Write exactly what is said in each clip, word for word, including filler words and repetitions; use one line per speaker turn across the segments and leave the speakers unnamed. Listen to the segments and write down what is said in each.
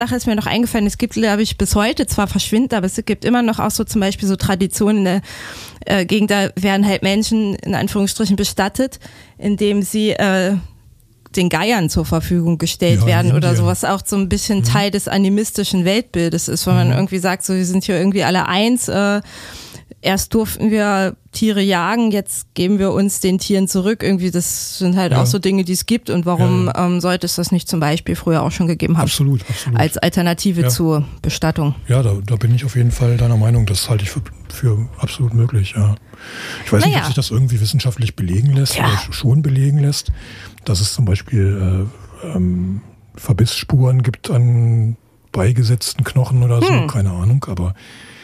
Sache ist mir noch eingefallen, es gibt, glaube ich, bis heute zwar verschwindet, aber es gibt immer noch auch so zum Beispiel so Traditionen in der äh, Gegend, da werden halt Menschen in Anführungsstrichen bestattet, indem sie äh, den Geiern zur Verfügung gestellt ja, werden oder sowas, auch so ein bisschen mhm. Teil des animistischen Weltbildes ist, wenn man mhm. irgendwie sagt, so wir sind hier irgendwie alle eins, äh, erst durften wir Tiere jagen, jetzt geben wir uns den Tieren zurück. Irgendwie, das sind halt ja. auch so Dinge, die es gibt. Und warum ja. ähm, sollte es das nicht zum Beispiel früher auch schon gegeben haben?
Absolut, absolut.
Als Alternative ja. zur Bestattung.
Ja, da, da bin ich auf jeden Fall deiner Meinung. Das halte ich für, für absolut möglich, ja. Ich weiß naja. nicht, ob sich das irgendwie wissenschaftlich belegen lässt ja. oder schon belegen lässt, dass es zum Beispiel äh, ähm, Verbissspuren gibt an beigesetzten Knochen oder so. Hm. Keine Ahnung, aber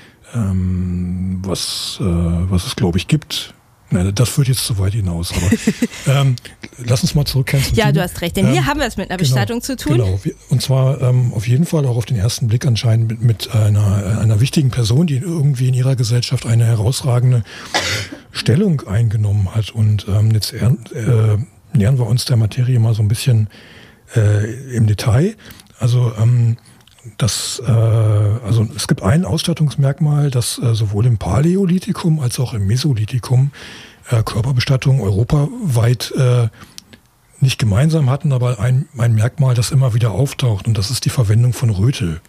Ähm, was, äh, was es, glaube ich, gibt. Nein, das führt jetzt zu weit hinaus. Aber ähm, lass uns mal zurückkehren zum
Ja,
Thema.
du hast recht, denn ähm, hier haben wir es mit einer Bestattung
genau,
zu tun.
Genau, und zwar ähm, auf jeden Fall auch auf den ersten Blick anscheinend mit, mit einer, einer wichtigen Person, die irgendwie in ihrer Gesellschaft eine herausragende Stellung eingenommen hat. Und ähm, jetzt äh, nähern wir uns der Materie mal so ein bisschen äh, im Detail. Also ähm, Das, äh, also es gibt ein Ausstattungsmerkmal, das äh, sowohl im Paläolithikum als auch im Mesolithikum äh, Körperbestattungen europaweit äh, nicht gemeinsam hatten, aber ein, ein Merkmal, das immer wieder auftaucht, und das ist die Verwendung von Rötel.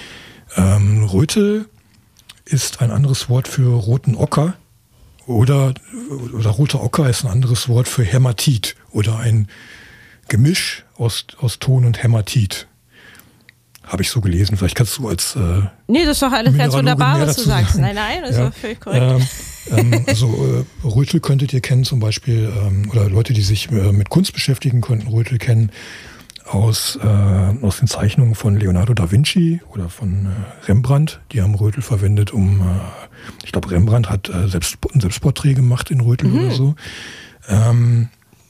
Ähm, Rötel ist ein anderes Wort für roten Ocker oder, oder roter Ocker ist ein anderes Wort für Hämatit oder ein Gemisch aus, aus Ton und Hämatit. Habe ich so gelesen. Vielleicht kannst du als äh,
Nee, das ist doch alles ganz wunderbar, was du sagst. Nein, nein, das ja. ist doch völlig korrekt.
Ähm, ähm, also äh, Rötel könntet ihr kennen zum Beispiel, ähm, oder Leute, die sich äh, mit Kunst beschäftigen, könnten Rötel kennen aus, äh, aus den Zeichnungen von Leonardo da Vinci oder von äh, Rembrandt. Die haben Rötel verwendet, um, äh, ich glaube Rembrandt hat äh, selbst ein Selbstporträt gemacht in Rötel mhm. oder so. Ähm,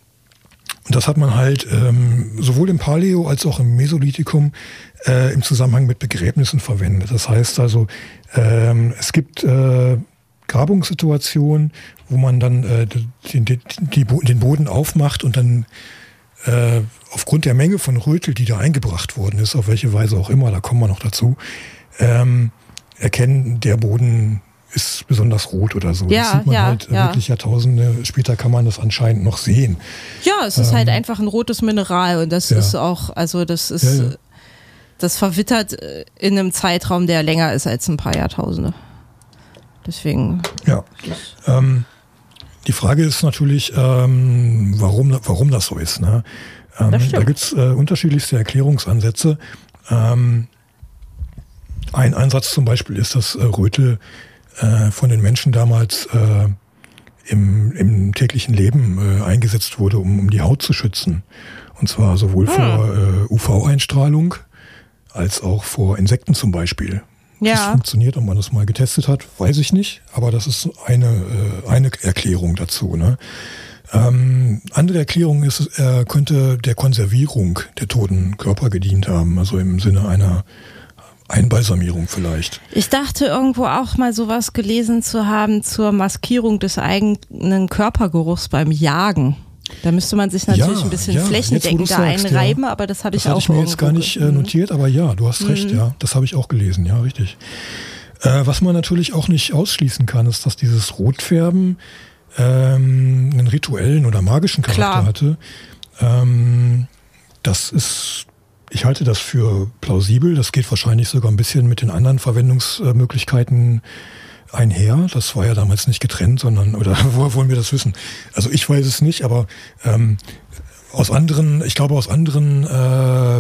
Und das hat man halt ähm, sowohl im Paleo als auch im Mesolithikum äh, im Zusammenhang mit Begräbnissen verwendet. Das heißt also, ähm, es gibt äh, Grabungssituationen, wo man dann äh, den, die, die, den Boden aufmacht und dann äh, aufgrund der Menge von Rötel, die da eingebracht worden ist, auf welche Weise auch immer, da kommen wir noch dazu, ähm, erkennen, der Boden ist besonders rot oder so.
Ja,
das sieht man
ja,
halt
ja.
wirklich Jahrtausende später kann man das anscheinend noch sehen.
Ja, es ist
ähm,
halt einfach ein rotes Mineral und das
ja.
ist auch, also das ist,
ja, ja.
das verwittert in einem Zeitraum, der länger ist als ein paar Jahrtausende. Deswegen.
Ja. Ähm, die Frage ist natürlich, ähm, warum, warum das so ist. Ne? Ähm, da gibt es äh, unterschiedlichste Erklärungsansätze. Ähm, ein Einsatz zum Beispiel ist, dass äh, Rötel äh, von den Menschen damals äh, im, im täglichen Leben äh, eingesetzt wurde, um, um die Haut zu schützen. Und zwar sowohl hm. vor äh, U V-Einstrahlung als auch vor Insekten zum Beispiel. Ja. Das funktioniert, ob man das mal getestet hat, weiß ich nicht. Aber das ist eine, äh, eine Erklärung dazu. Ne? Ähm, andere Erklärung ist, er äh, könnte der Konservierung der toten Körper gedient haben. Also im Sinne einer Einbalsamierung vielleicht.
Ich dachte irgendwo auch mal sowas gelesen zu haben zur Maskierung des eigenen Körpergeruchs beim Jagen. Da müsste man sich natürlich ja, ein bisschen
ja,
flächendeckender
sagst,
einreiben,
ja.
aber das habe ich
das
auch
ich mir jetzt gar nicht äh, notiert, aber ja, du hast mhm. recht, ja, das habe ich auch gelesen, ja, richtig. Äh, was man natürlich auch nicht ausschließen kann, ist, dass dieses Rotfärben ähm, einen rituellen oder magischen Charakter Klar. hatte. Ähm, das ist Ich halte das für plausibel. Das geht wahrscheinlich sogar ein bisschen mit den anderen Verwendungsmöglichkeiten einher. Das war ja damals nicht getrennt, sondern, oder woher wollen wir das wissen? Also ich weiß es nicht, aber ähm, aus anderen, ich glaube aus anderen, äh,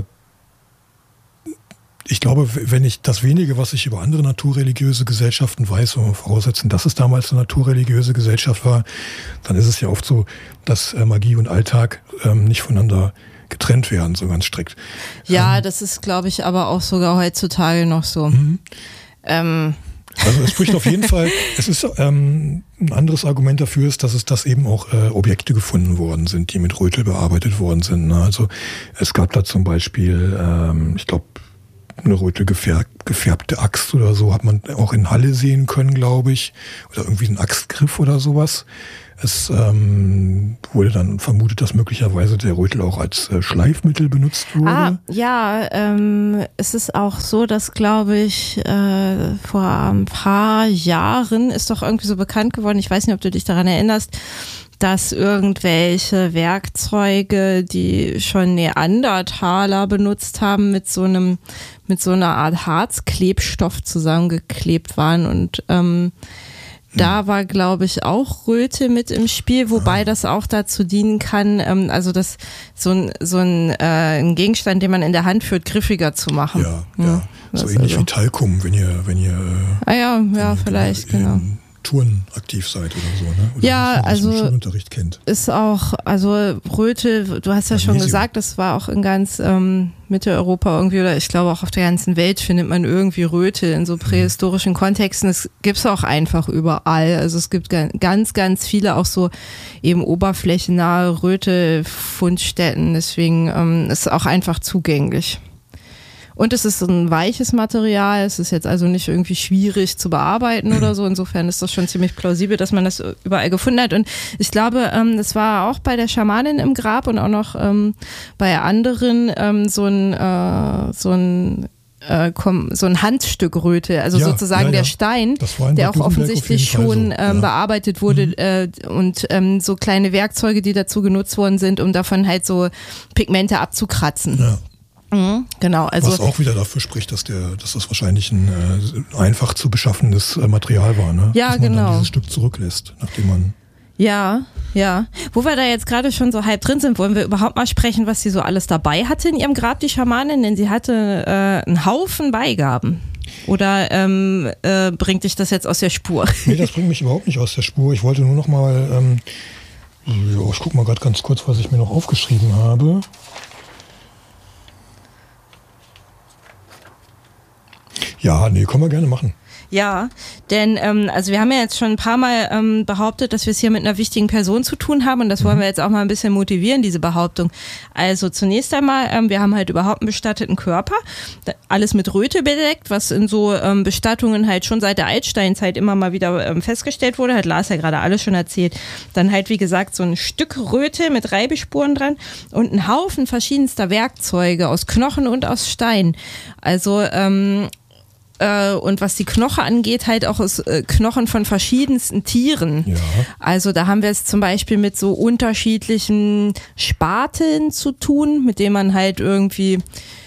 ich glaube, wenn ich das wenige, was ich über andere naturreligiöse Gesellschaften weiß, wenn wir voraussetzen, dass es damals eine naturreligiöse Gesellschaft war, dann ist es ja oft so, dass äh, Magie und Alltag ähm, nicht voneinander getrennt werden, so ganz strikt.
Ja,
ähm,
das ist, glaube ich, aber auch sogar heutzutage noch so. Mhm. Ähm.
Also es spricht auf jeden Fall, es ist ähm, ein anderes Argument dafür ist, dass es dass eben auch äh, Objekte gefunden worden sind, die mit Rötel bearbeitet worden sind. Ne? Also es gab da zum Beispiel, ähm, ich glaube, eine rote gefärb, gefärbte Axt oder so hat man auch in Halle sehen können, glaube ich. Oder irgendwie ein Axtgriff oder sowas. Es ähm, wurde dann vermutet, dass möglicherweise der Rötel auch als äh, Schleifmittel benutzt wurde.
Ah, ja, ähm, es ist auch so, dass, glaube ich, äh, vor ein paar Jahren ist doch irgendwie so bekannt geworden, ich weiß nicht, ob du dich daran erinnerst, dass irgendwelche Werkzeuge, die schon Neandertaler benutzt haben, mit so einem, mit so einer Art Harzklebstoff zusammengeklebt waren und ähm, da war, glaube ich, auch Röte mit im Spiel, wobei das auch dazu dienen kann, ähm, also das so ein so ein, äh, ein Gegenstand, den man in der Hand führt, griffiger zu machen.
Ja, ja. ja so ähnlich also wie Talkum, wenn ihr wenn ihr
ah ja, ja, vielleicht
in,
genau.
Touren aktiv seid oder so, ne? Oder
ja, also
Schulunterricht kennt.
Ist auch, also Röte, du hast ja Magnesium. Schon gesagt, das war auch in ganz ähm, Mitteleuropa irgendwie oder ich glaube auch auf der ganzen Welt findet man irgendwie Röte in so prähistorischen mhm. Kontexten. Das gibt's auch einfach überall. Also es gibt ganz, ganz viele auch so eben oberflächennahe Röte-Fundstätten. Deswegen ähm, ist es auch einfach zugänglich. Und es ist ein weiches Material, es ist jetzt also nicht irgendwie schwierig zu bearbeiten oder so. Insofern ist das schon ziemlich plausibel, dass man das überall gefunden hat. Und ich glaube, ähm, das war auch bei der Schamanin im Grab und auch noch ähm, bei anderen ähm, so ein, äh, so ein äh, so ein Handstück Röte, also ja, sozusagen ja, ja. der Stein, der auch offensichtlich schon so. ähm, ja. bearbeitet wurde mhm. äh, und ähm, so kleine Werkzeuge, die dazu genutzt worden sind, um davon halt so Pigmente abzukratzen.
Ja.
Mhm, genau, also
was auch wieder dafür spricht, dass der, dass das wahrscheinlich ein äh, einfach zu beschaffendes äh, Material war, ne?
Ja,
dass man
genau.
dann dieses Stück zurücklässt, nachdem man
Ja, ja. Wo wir da jetzt gerade schon so halb drin sind, wollen wir überhaupt mal sprechen, was sie so alles dabei hatte in ihrem Grab, die Schamanin, denn sie hatte äh, einen Haufen Beigaben. Oder ähm, äh, bringt dich das jetzt aus der Spur?
Nee, das bringt mich überhaupt nicht aus der Spur. Ich wollte nur noch mal, ähm, ja, ich guck mal gerade ganz kurz, was ich mir noch aufgeschrieben habe. Ja, nee, können wir gerne machen.
Ja, denn ähm, also wir haben ja jetzt schon ein paar Mal ähm, behauptet, dass wir es hier mit einer wichtigen Person zu tun haben und das mhm. wollen wir jetzt auch mal ein bisschen motivieren, diese Behauptung. Also zunächst einmal, ähm, wir haben halt überhaupt einen bestatteten Körper, alles mit Röte bedeckt, was in so ähm, Bestattungen halt schon seit der Altsteinzeit immer mal wieder ähm, festgestellt wurde, hat Lars ja gerade alles schon erzählt. Dann halt wie gesagt so ein Stück Röte mit Reibespuren dran und ein Haufen verschiedenster Werkzeuge aus Knochen und aus Stein. Also ähm, und was die Knochen angeht, halt auch aus äh, Knochen von verschiedensten Tieren.
Ja.
Also da haben wir es zum Beispiel mit so unterschiedlichen Spateln zu tun, mit denen man halt irgendwie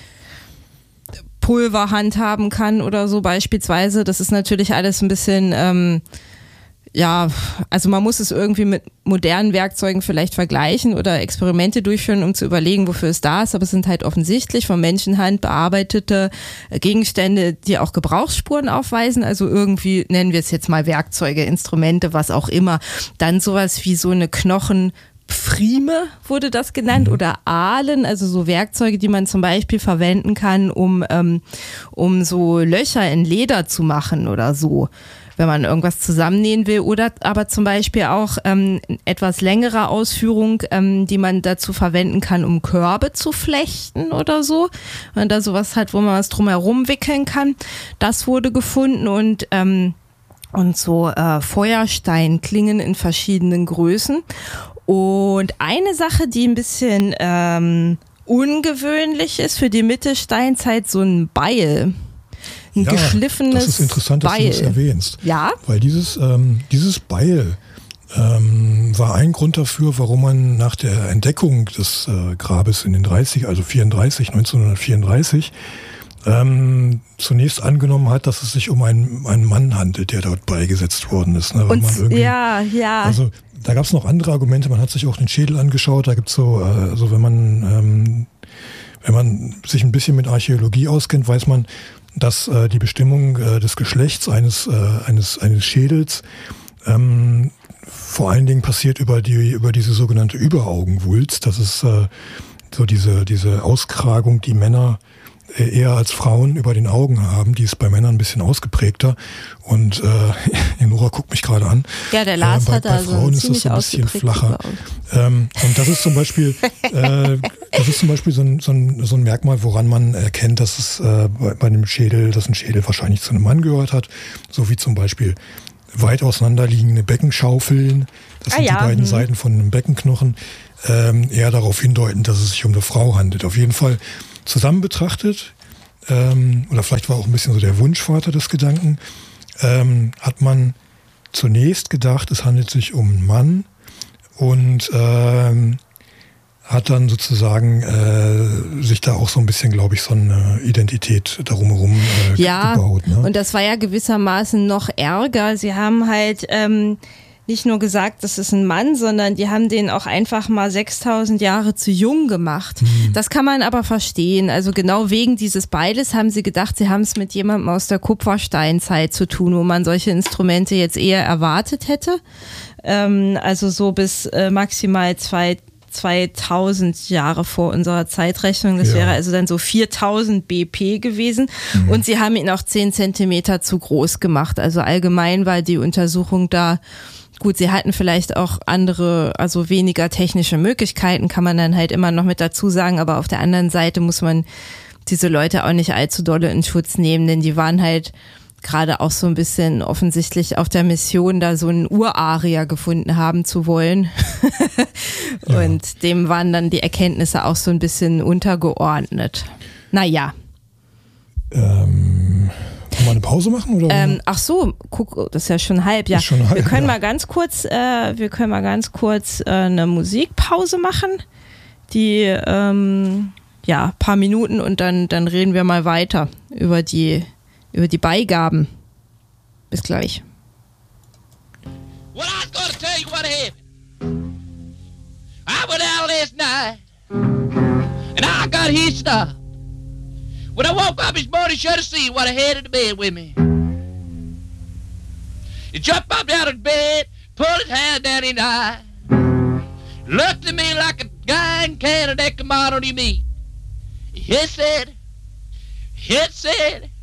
Pulver handhaben kann oder so beispielsweise. Das ist natürlich alles ein bisschen, ähm, ja, also man muss es irgendwie mit modernen Werkzeugen vielleicht vergleichen oder Experimente durchführen, um zu überlegen, wofür es da ist. Aber es sind halt offensichtlich von Menschenhand bearbeitete Gegenstände, die auch Gebrauchsspuren aufweisen. Also irgendwie nennen wir es jetzt mal Werkzeuge, Instrumente, was auch immer. Dann sowas wie so eine Knochenpfrieme wurde das genannt oder Ahlen, also so Werkzeuge, die man zum Beispiel verwenden kann, um, ähm, um so Löcher in Leder zu machen oder so, wenn man irgendwas zusammennähen will, oder aber zum Beispiel auch ähm, etwas längere Ausführung, ähm, die man dazu verwenden kann, um Körbe zu flechten oder so. Wenn da sowas hat, wo man was drumherum wickeln kann. Das wurde gefunden und ähm, und so äh, Feuersteinklingen in verschiedenen Größen. Und eine Sache, die ein bisschen ähm, ungewöhnlich ist für die Mittelsteinzeit, so ein Beil. Ein
ja,
geschliffenes Beil.
Das ist interessant, dass
Beil.
du das erwähnst.
Ja?
Weil dieses, ähm, dieses Beil ähm, war ein Grund dafür, warum man nach der Entdeckung des äh, Grabes in den dreißig, also vierunddreißig, neunzehnhundertvierunddreißig, ähm, zunächst angenommen hat, dass es sich um einen, einen Mann handelt, der dort beigesetzt worden ist. Ne? Weil
Und,
man irgendwie,
ja, ja.
Also da gab es noch andere Argumente, man hat sich auch den Schädel angeschaut, da gibt's so, äh, also wenn man, ähm, wenn man sich ein bisschen mit Archäologie auskennt, weiß man, dass äh, die Bestimmung äh, des Geschlechts eines, äh, eines, eines Schädels ähm, vor allen Dingen passiert über die, über diese sogenannte Überaugenwulst. Das ist äh, so diese, diese Auskragung, die Männer äh, eher als Frauen über den Augen haben. Die ist bei Männern ein bisschen ausgeprägter. Und äh, Nora guckt mich gerade an.
Ja, der Lars
äh, bei,
hat
bei
also
Frauen ist das so ein bisschen flacher. Ähm, und das ist zum Beispiel, äh, Das ist zum Beispiel so ein, so ein, so ein Merkmal, woran man erkennt, dass es äh, bei, bei einem Schädel, dass ein Schädel wahrscheinlich zu einem Mann gehört hat. So wie zum Beispiel weit auseinanderliegende Beckenschaufeln. Das sind ah, ja. die beiden hm. Seiten von einem Beckenknochen. Ähm, eher darauf hindeuten, dass es sich um eine Frau handelt. Auf jeden Fall zusammen betrachtet, ähm, oder vielleicht war auch ein bisschen so der Wunschvater des Gedanken, ähm, hat man zunächst gedacht, es handelt sich um einen Mann und ähm, hat dann sozusagen äh, sich da auch so ein bisschen, glaube ich, so eine Identität darum herum äh,
ja,
gebaut. Ne?
Und das war ja gewissermaßen noch ärger. Sie haben halt ähm, nicht nur gesagt, das ist ein Mann, sondern die haben den auch einfach mal sechstausend Jahre zu jung gemacht. Mhm. Das kann man aber verstehen. Also genau wegen dieses Beiles haben sie gedacht, sie haben es mit jemandem aus der Kupfersteinzeit zu tun, wo man solche Instrumente jetzt eher erwartet hätte. Ähm, also so bis äh, maximal zwei zweitausend Jahre vor unserer Zeitrechnung. Das ja. wäre also dann so viertausend B P gewesen. Mhm. Und sie haben ihn auch zehn Zentimeter zu groß gemacht. Also allgemein war die Untersuchung da. Gut, sie hatten vielleicht auch andere, also weniger technische Möglichkeiten, kann man dann halt immer noch mit dazu sagen. Aber auf der anderen Seite muss man diese Leute auch nicht allzu dolle in Schutz nehmen, denn die waren halt gerade auch so ein bisschen offensichtlich auf der Mission, da so einen Urarier gefunden haben zu wollen. ja. Und dem waren dann die Erkenntnisse auch so ein bisschen untergeordnet. Naja.
Ähm, wollen wir eine Pause machen? Oder?
Ähm, ach so, guck, das ist ja schon halb. Ja.
Schon halb,
wir können
ja.
mal ganz kurz, äh, wir können mal ganz kurz äh, eine Musikpause machen. Die, ähm, ja, paar Minuten und dann, dann reden wir mal weiter über die über die Beigaben. Bis gleich.
Well, I was gonna tell you what happened. I went out last night and I got hitched up. When I woke up this morning, should have seen what I had in the bed with me. He jumped up out of the bed, pulled his hand down his eye, looked at me like a guy in Canada that come out on your meat. He said, he said,